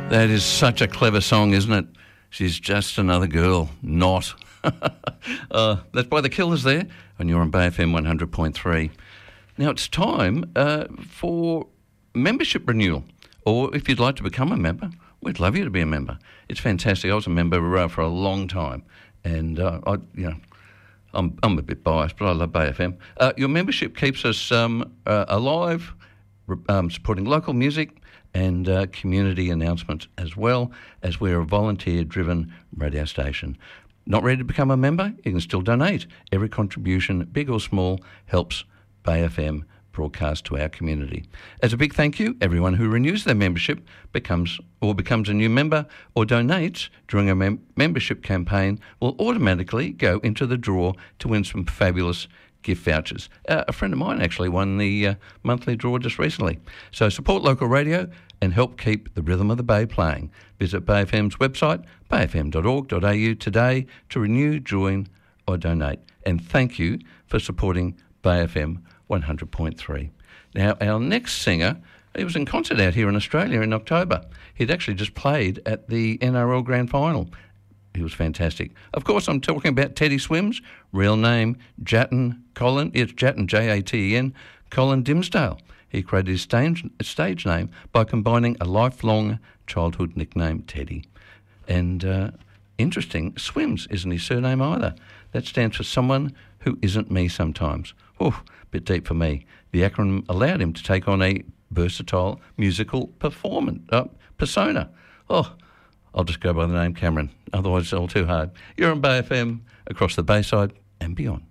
That is such a clever song, isn't it? She's just another girl, not. That's by The Killers there, and you're on Bay FM 100.3. Now it's time for membership renewal, or if you'd like to become a member, we'd love you to be a member. It's fantastic. I was a member for a long time, and I'm a bit biased, but I love Bay FM. Your membership keeps us alive, supporting local music and community announcements, as well as we're a volunteer-driven radio station. Not ready to become a member? You can still donate. Every contribution, big or small, helps Bay FM broadcast to our community. As a big thank you, everyone who renews their membership becomes a new member or donates during a membership campaign will automatically go into the draw to win some fabulous gift vouchers. A friend of mine actually won the monthly draw just recently. So support local radio and help keep the rhythm of the Bay playing. Visit Bay FM's website, bayfm.org.au today to renew, join or donate. And thank you for supporting Bay FM 100.3. Now, our next singer, he was in concert out here in Australia in October. He'd actually just played at the NRL Grand Final. He was fantastic. Of course, I'm talking about Teddy Swims, real name Jatin Colin. It's Jatin, Jaten, Colin Dimsdale. He created his stage name by combining a lifelong childhood nickname, Teddy. And interesting, Swims isn't his surname either. That stands for someone who isn't me sometimes. Oh, bit deep for me. The acronym allowed him to take on a versatile musical persona. Oh, I'll just go by the name Cameron. Otherwise, it's all too hard. You're on Bay FM, across the Bayside and beyond.